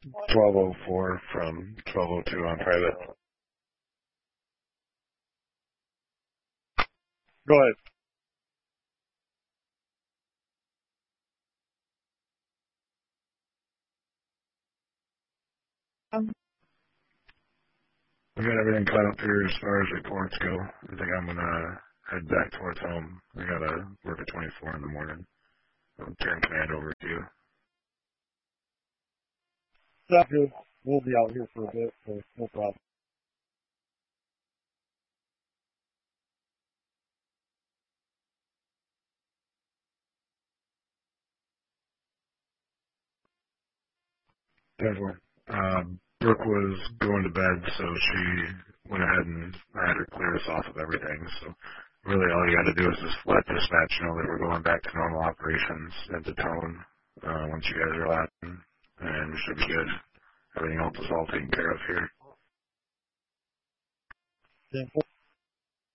1204 from 1202 on private. Go ahead. We got everything caught up here as far as reports go. I think I'm gonna head back towards home. I gotta work at 24 in the morning. I'll turn command over to you. Sounds good. We'll be out here for a bit, so no problem. Definitely. Brooke was going to bed, so she went ahead and had her clear us off of everything. So really all you got to do is just let dispatch know that we're going back to normal operations at the tone once you guys are laughing, and we should be good. Everything else is all taken care of here. Yeah.